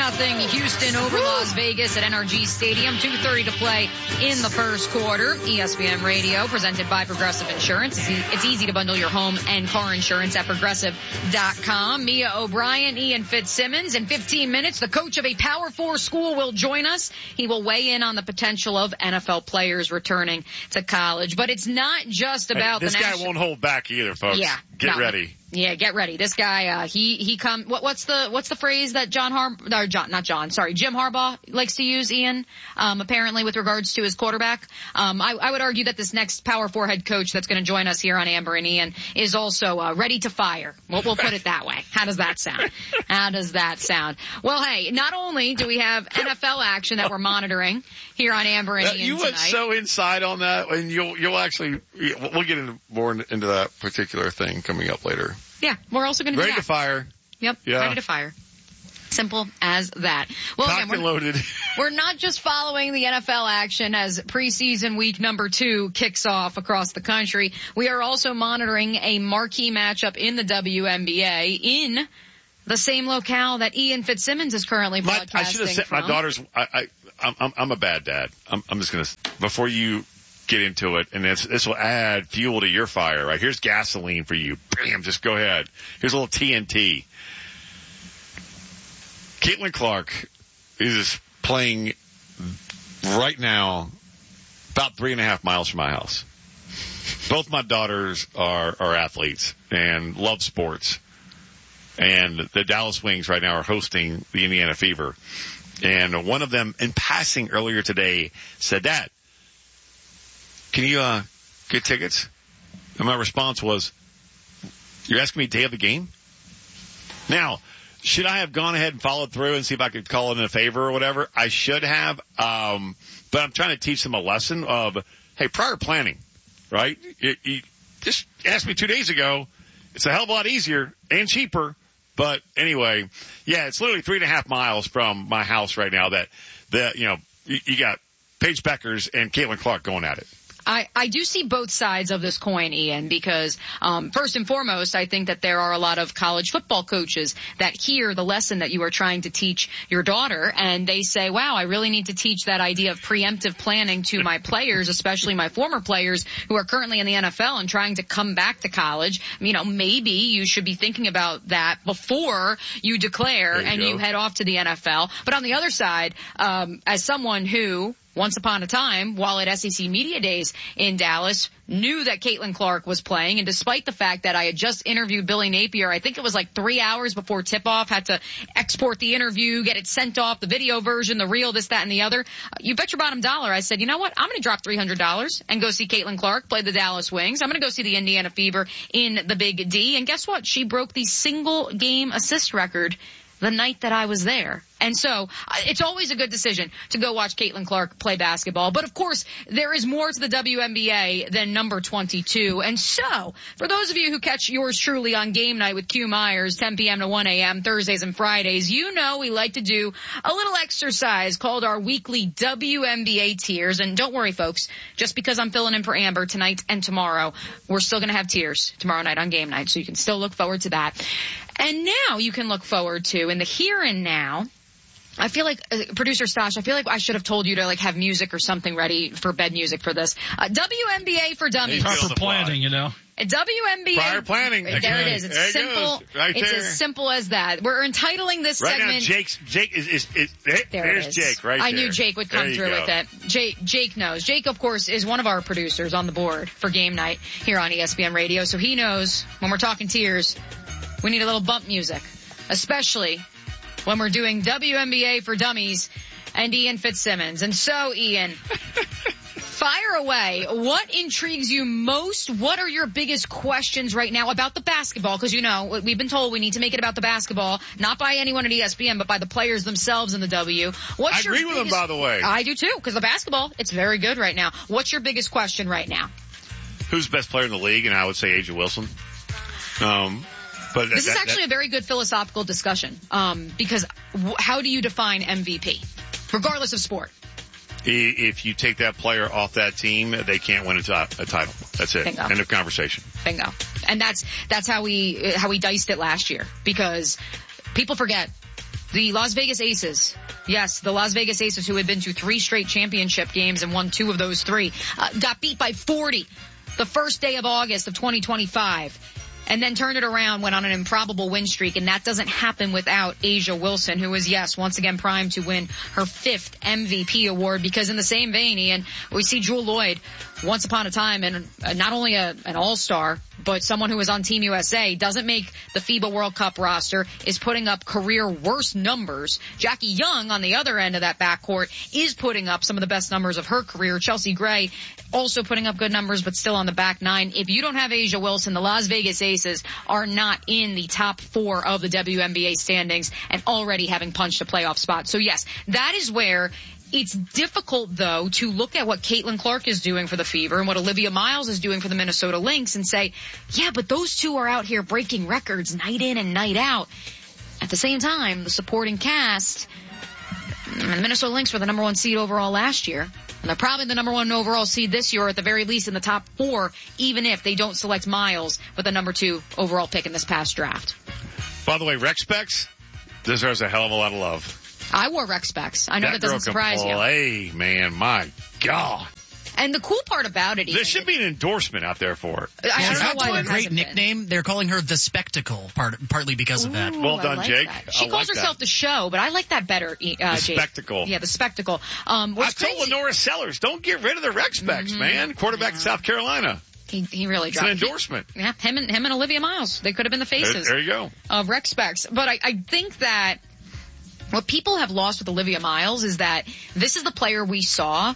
2-0 Houston over Las Vegas at NRG Stadium. 2:30 to play in the first quarter. ESPN Radio, presented by Progressive Insurance. It's easy to bundle your home and car insurance at Progressive.com. Mia O'Brien, Ian Fitzsimmons. In 15 minutes, the coach of a Power 4 school will join us. He will weigh in on the potential of NFL players returning to college. But it's not just about this guy won't hold back either, folks. Yeah. Get ready. Yeah, get ready. This guy, what's the phrase that Jim Harbaugh likes to use, Ian, apparently with regards to his quarterback? I would argue that this next Power 4 head coach that's going to join us here on Amber and Ian is also, ready to fire. We'll put it that way. How does that sound? Well, hey, not only do we have NFL action that we're monitoring here on Amber and Ian you went tonight. so inside on that, and you'll actually, we'll get more into that particular thing coming up later. Yeah, we're also going to do that. Ready to fire. Yep, yeah. Ready to fire. Simple as that. Well, Cocked and loaded. We're not just following the NFL action as preseason week number 2 kicks off across the country. We are also monitoring a marquee matchup in the WNBA in the same locale that Ian Fitzsimmons is currently broadcasting I should have said from. my daughter's. I'm a bad dad. I'm just gonna, before you get into it, and this will add fuel to your fire, right? Here's gasoline for you. Bam, just go ahead. Here's a little TNT. Caitlin Clark is playing right now about 3.5 miles from my house. Both my daughters are athletes and love sports. And the Dallas Wings right now are hosting the Indiana Fever. And one of them, in passing earlier today, said, "Dad, can you get tickets?" And my response was, "You're asking me day of the game?" Now, should I have gone ahead and followed through and see if I could call in a favor or whatever? I should have. But I'm trying to teach them a lesson of, hey, prior planning, right? You just asked me 2 days ago. It's a hell of a lot easier and cheaper. But anyway, yeah, it's literally 3.5 miles from my house right now that you got Paige Beckers and Caitlin Clark going at it. I do see both sides of this coin, Ian, because first and foremost, I think that there are a lot of college football coaches that hear the lesson that you are trying to teach your daughter, and they say, wow, I really need to teach that idea of preemptive planning to my players, especially my former players who are currently in the NFL and trying to come back to college. Maybe you should be thinking about that before you declare and you head off to the NFL. But on the other side, as someone who once upon a time, while at SEC Media Days in Dallas, knew that Caitlin Clark was playing, and despite the fact that I had just interviewed Billy Napier, I think it was like 3 hours before tip-off, had to export the interview, get it sent off, the video version, the reel, this, that, and the other. You bet your bottom dollar, I said, you know what, I'm going to drop $300 and go see Caitlin Clark play the Dallas Wings. I'm going to go see the Indiana Fever in the Big D, and guess what? She broke the single-game assist record the night that I was there. And so it's always a good decision to go watch Caitlin Clark play basketball. But, of course, there is more to the WNBA than number 22. And so for those of you who catch yours truly on Game Night with Q Myers, 10 p.m. to 1 a.m., Thursdays and Fridays, you know we like to do a little exercise called our weekly WNBA tiers. And don't worry, folks, just because I'm filling in for Amber tonight and tomorrow, we're still going to have tiers tomorrow night on Game Night. So you can still look forward to that. And now you can look forward to, in the here and now, I feel like, Producer Stash, I feel like I should have told you to have music or something ready for bed music for this. WNBA for Dummies. Proper planning, WNBA. Prior planning. There it is. It's there simple. Right it's there. as simple as that. We're entitling this right segment. Now, Jake is there's Jake right there. I knew Jake would come through with it. Jake knows. Jake, of course, is one of our producers on the board for Game Night here on ESPN Radio. So he knows when we're talking tiers, we need a little bump music, especially when we're doing WNBA for Dummies and Ian Fitzsimmons. And so, Ian, fire away. What intrigues you most? What are your biggest questions right now about the basketball? Because, we've been told we need to make it about the basketball, not by anyone at ESPN, but by the players themselves in the W. I agree with them, by the way. I do, too, because the basketball, it's very good right now. What's your biggest question right now? Who's the best player in the league? And I would say A'ja Wilson. But this is actually a very good philosophical discussion, because how do you define MVP, regardless of sport? If you take that player off that team, they can't win a title. That's it. Bingo. End of conversation. Bingo. And that's how we diced it last year, because people forget The Las Vegas Aces. Yes, the Las Vegas Aces, who had been to 3 straight championship games and won 2 of those 3, got beat by 40 the first day of August of 2025. And then turned it around, went on an improbable win streak, and that doesn't happen without A'ja Wilson, who is, yes, once again primed to win her 5th MVP award, because in the same vein, Ian, we see Jewell Loyd, once upon a time, and not only an all-star, but someone who was on Team USA, doesn't make the FIBA World Cup roster, is putting up career worst numbers. Jackie Young, on the other end of that backcourt, is putting up some of the best numbers of her career. Chelsea Gray also putting up good numbers, but still on the back 9. If you don't have A'ja Wilson, the Las Vegas Aces are not in the top 4 of the WNBA standings and already having punched a playoff spot. So yes, that is where it's difficult, though, to look at what Caitlin Clark is doing for the Fever and what Olivia Miles is doing for the Minnesota Lynx and say, yeah, but those two are out here breaking records night in and night out. At the same time, the supporting cast, the Minnesota Lynx were the number 1 seed overall last year. And they're probably the number 1 overall seed this year, or at the very least in the top 4, even if they don't select Miles with the number 2 overall pick in this past draft. By the way, Rec Specs deserves a hell of a lot of love. I wore Rec Specs. I know that doesn't surprise you. Hey, man, my God. And the cool part about it, there should be an endorsement out there for it. I don't know why a great nickname. They're calling her the Spectacle, partly because of that. Well done, Jake. She calls herself the Show, but I like that better, Jake. Spectacle. Yeah, the Spectacle. I told Lenora Sellers, don't get rid of the Rec Specs, man. Quarterback in South Carolina. He really dropped. It's an endorsement. Yeah, him and Olivia Miles. They could have been the faces. There you go. Of Rec Specs. But I think that what people have lost with Olivia Miles is that this is the player we saw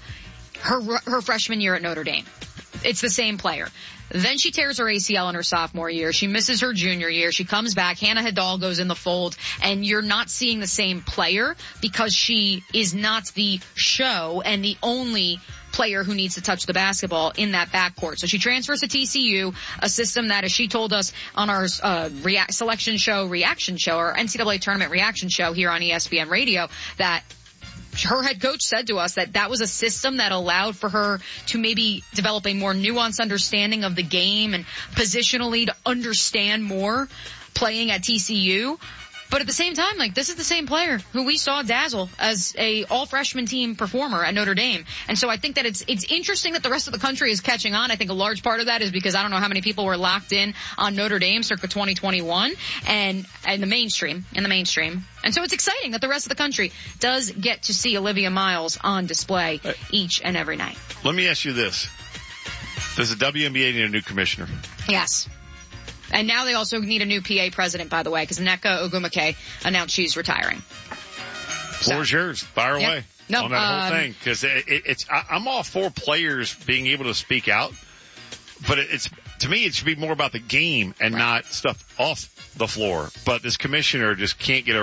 her freshman year at Notre Dame. It's the same player. Then she tears her ACL in her sophomore year. She misses her junior year. She comes back. Hannah Hidal goes in the fold, and you're not seeing the same player because she is not the show and the only player who needs to touch the basketball in that backcourt. So she transfers to TCU, a system that, as she told us on our reaction show, our NCAA tournament reaction show here on ESPN Radio, that her head coach said to us that was a system that allowed for her to maybe develop a more nuanced understanding of the game and positionally to understand more playing at TCU. But at the same time, this is the same player who we saw dazzle as a all-freshman team performer at Notre Dame. And so I think that it's interesting that the rest of the country is catching on. I think a large part of that is because I don't know how many people were locked in on Notre Dame circa 2021 and in the mainstream. And so it's exciting that the rest of the country does get to see Olivia Miles on display each and every night. Let me ask you this. Does the WNBA need a new commissioner? Yes. And now they also need a new PA president, by the way, because Nneka Ogwumike announced she's retiring. Floor's yours. Fire away on that whole thing. Because I'm all for players being able to speak out, but to me, it should be more about the game and not stuff off the floor. But this commissioner just can't get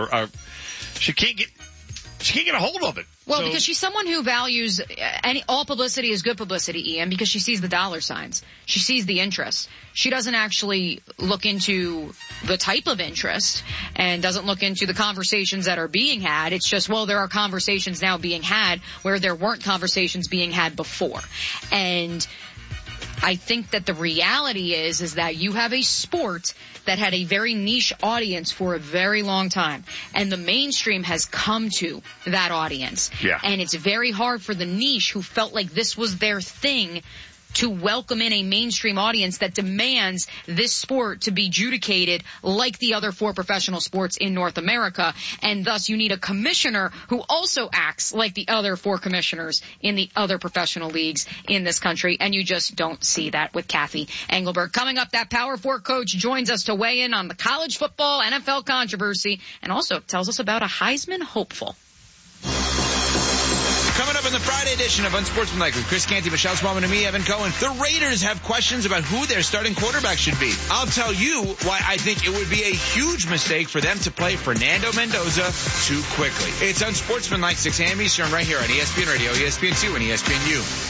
she can't get a hold of it. Well, because she's someone who values all publicity is good publicity, Ian, because she sees the dollar signs. She sees the interest. She doesn't actually look into the type of interest and doesn't look into the conversations that are being had. It's just, there are conversations now being had where there weren't conversations being had before. And I think that the reality is that you have a sport that had a very niche audience for a very long time. And the mainstream has come to that audience. Yeah. And it's very hard for the niche who felt like this was their thing to welcome in a mainstream audience that demands this sport to be adjudicated like the other 4 professional sports in North America. And thus you need a commissioner who also acts like the other 4 commissioners in the other professional leagues in this country. And you just don't see that with Cathy Engelbert. Coming up, that Power 4 coach joins us to weigh in on the college football NFL controversy and also tells us about a Heisman hopeful. Coming up in the Friday edition of Unsportsmanlike with Chris Canty, Michelle Smallman, and me, Evan Cohen, the Raiders have questions about who their starting quarterback should be. I'll tell you why I think it would be a huge mistake for them to play Fernando Mendoza too quickly. It's Unsportsmanlike, 6 a.m. Eastern, right here on ESPN Radio, ESPN2, and ESPNU.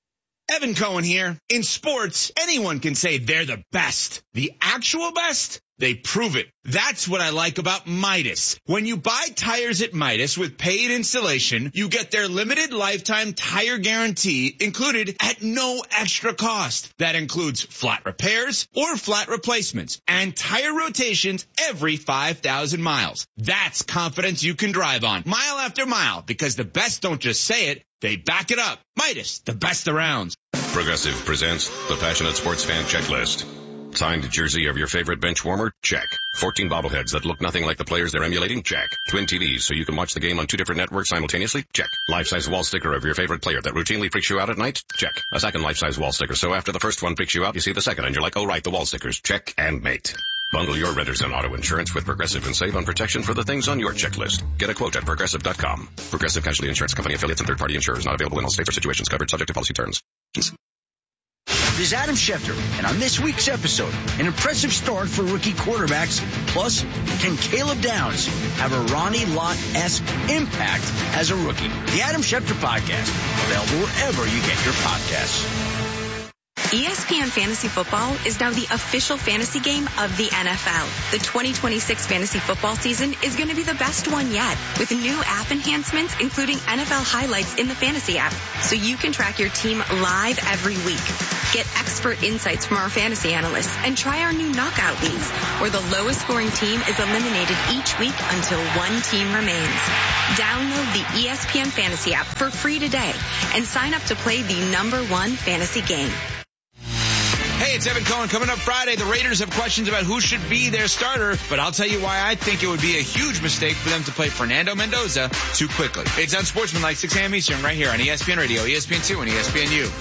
Evan Cohen here. In sports, anyone can say they're the best. The actual best? they prove it. That's what I like about Midas. When you buy tires at Midas with paid installation, you get their limited lifetime tire guarantee included at no extra cost. That includes flat repairs or flat replacements and tire rotations every 5,000 miles. That's confidence you can drive on mile after mile, because the best don't just say it, they back it up. Midas, the best around. Progressive presents the Passionate Sports Fan Checklist. Signed jersey of your favorite bench warmer? Check. 14 bobbleheads that look nothing like the players they're emulating? Check. Twin TVs so you can watch the game on 2 different networks simultaneously? Check. Life-size wall sticker of your favorite player that routinely freaks you out at night? Check. A second life-size wall sticker so after the first one freaks you out, you see the second and you're like, oh right, the wall stickers. Check and mate. Bundle your renters and auto insurance with Progressive and save on protection for the things on your checklist. Get a quote at Progressive.com. Progressive Casualty Insurance Company affiliates and third-party insurers not available in all states or situations covered subject to policy terms. This is Adam Schefter, and on this week's episode, an impressive start for rookie quarterbacks. Plus, can Caleb Downs have a Ronnie Lott-esque impact as a rookie? The Adam Schefter Podcast, available wherever you get your podcasts. ESPN Fantasy Football is now the official fantasy game of the NFL. The 2026 fantasy football season is going to be the best one yet, with new app enhancements, including NFL highlights in the fantasy app, so you can track your team live every week. Get expert insights from our fantasy analysts and try our new knockout leagues, where the lowest scoring team is eliminated each week until one team remains. Download the ESPN Fantasy app for free today and sign up to play the #1 fantasy game. Hey, it's Evan Cohen. Coming up Friday, the Raiders have questions about who should be their starter, but I'll tell you why I think it would be a huge mistake for them to play Fernando Mendoza too quickly. It's Unsportsmanlike, 6 a.m. Eastern, right here on ESPN Radio, ESPN2, and ESPNU.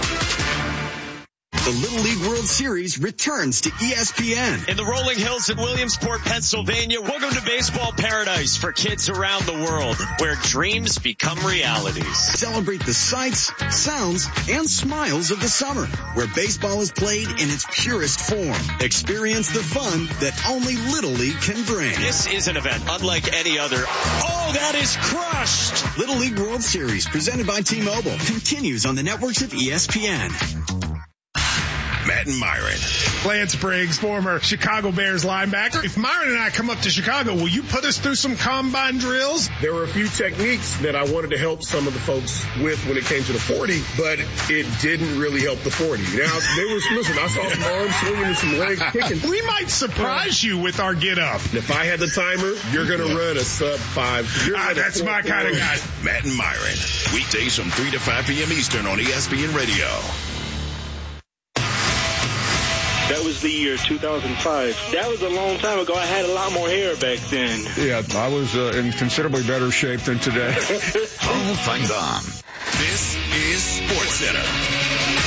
The Little League World Series returns to ESPN. In the rolling hills in Williamsport, Pennsylvania, welcome to baseball paradise for kids around the world, where dreams become realities. Celebrate the sights, sounds, and smiles of the summer, where baseball is played in its purest form. Experience the fun that only Little League can bring. This is an event unlike any other. Oh, that is crushed! Little League World Series, presented by T-Mobile, continues on the networks of ESPN. Matt and Myron. Lance Briggs, former Chicago Bears linebacker. If Myron and I come up to Chicago, will you put us through some combine drills? There were a few techniques that I wanted to help some of the folks with when it came to the 40, but it didn't really help the 40. Now, listen, I saw some arms swinging and some legs kicking. We might surprise you with our get up. If I had the timer, you're going to run a sub-5. That's my kind of guy. Matt and Myron. Weekdays from 3 to 5 p.m. Eastern on ESPN Radio. That was the year 2005. That was a long time ago. I had a lot more hair back then. Yeah, I was in considerably better shape than today. All find on. This is SportsCenter.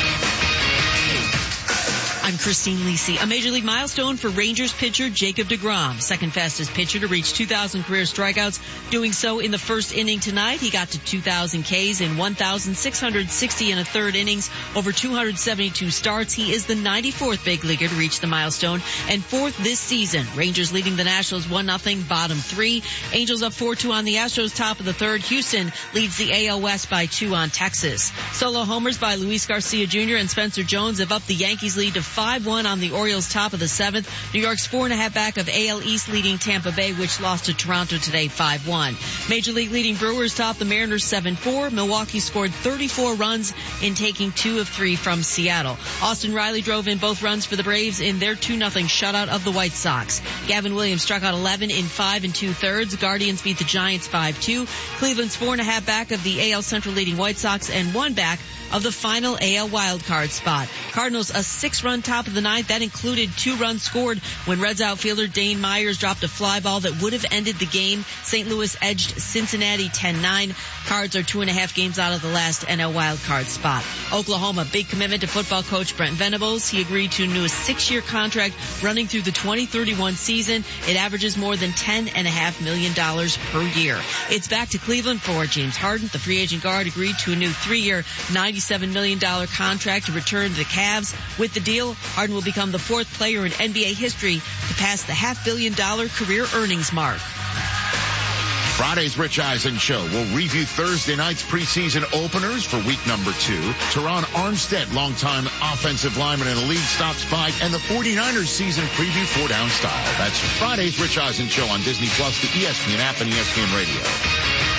I'm Christine Lisi. A major league milestone for Rangers pitcher Jacob deGrom, second fastest pitcher to reach 2,000 career strikeouts, doing so in the first inning tonight. He got to 2,000 Ks in 1,660 and a third innings over 272 starts. He is the 94th big leaguer to reach the milestone and 4th this season. Rangers leading the Nationals 1-0, bottom 3. Angels up 4-2 on the Astros, top of the 3rd. Houston leads the AL West by 2 on Texas. Solo homers by Luis Garcia Jr. and Spencer Jones have upped the Yankees lead to 5-1 on the Orioles, top of the 7th. New York's 4.5 back of AL East leading Tampa Bay, which lost to Toronto today 5-1. Major League leading Brewers top the Mariners 7-4. Milwaukee scored 34 runs in taking 2 of 3 from Seattle. Austin Riley drove in both runs for the Braves in their 2-0 shutout of the White Sox. Gavin Williams struck out 11 in 5 2/3. Guardians beat the Giants 5-2. Cleveland's 4.5 back of the AL Central leading White Sox and 1 back of the final AL wildcard spot. Cardinals a 6-run top of the 9th. That included 2 runs scored when Reds outfielder Dane Myers dropped a fly ball that would have ended the game. St. Louis edged Cincinnati 10-9. Cards are 2.5 games out of the last NL wildcard spot. Oklahoma, big commitment to football coach Brent Venables. He agreed to a new 6-year contract running through the 2031 season. It averages more than $10.5 million per year. It's back to Cleveland for James Harden. The free agent guard agreed to a new 3-year, $97 million contract to return to the Cavs. With the deal, Harden will become the 4th player in NBA history to pass the $500 million career earnings mark. Friday's Rich Eisen Show will review Thursday night's preseason openers for week number 2. Teron Armstead, longtime offensive lineman in the league, stops by, and the 49ers season preview 4 Down Style. That's Friday's Rich Eisen Show on Disney Plus, the ESPN app, and ESPN Radio.